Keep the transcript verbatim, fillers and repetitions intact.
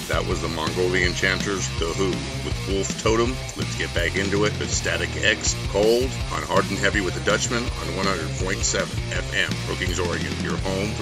That was the Mongolian Chanters, The Who, with Wolf Totem. Let's get back into it with Static X, Cold, on Hard and Heavy with the Dutchman on one hundred point seven F M, Brookings, Oregon, your home